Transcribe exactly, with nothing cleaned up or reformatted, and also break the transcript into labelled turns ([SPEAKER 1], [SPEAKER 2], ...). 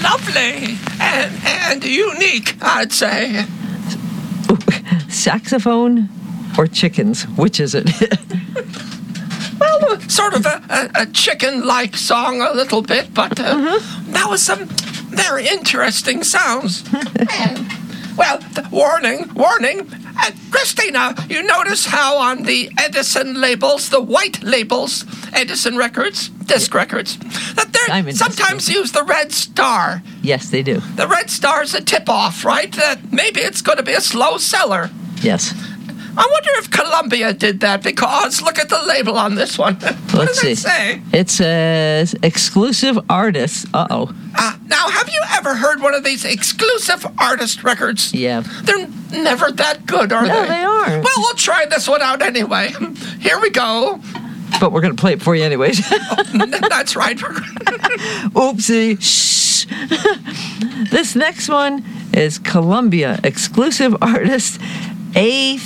[SPEAKER 1] lovely and, and unique, I'd say.
[SPEAKER 2] Saxophone or chickens? Which is it?
[SPEAKER 1] Well, sort of a, a, a chicken-like song a little bit, but uh, mm-hmm. that was some very interesting sounds. And, well, th- warning, warning. Uh, Christina, you notice how on the Edison labels, the white labels, Edison records, disc records, that they sometimes use the red star.
[SPEAKER 2] Yes, they do.
[SPEAKER 1] The red star is a tip-off, right? That maybe it's going to be a slow seller.
[SPEAKER 2] Yes.
[SPEAKER 1] I wonder if Columbia did that, because look at the label on this one. What
[SPEAKER 2] Let's
[SPEAKER 1] does it
[SPEAKER 2] see.
[SPEAKER 1] say?
[SPEAKER 2] It says exclusive artists. Uh-oh.
[SPEAKER 1] Uh, now, have you ever heard one of these exclusive artist records?
[SPEAKER 2] Yeah.
[SPEAKER 1] They're never that good, are
[SPEAKER 2] no,
[SPEAKER 1] they?
[SPEAKER 2] No, they are.
[SPEAKER 1] Well, we'll try this one out anyway. Here we go.
[SPEAKER 2] But we're going to play it for you anyways.
[SPEAKER 1] Oh, that's right.
[SPEAKER 2] Oopsie. Shh. This next one is Columbia exclusive artist A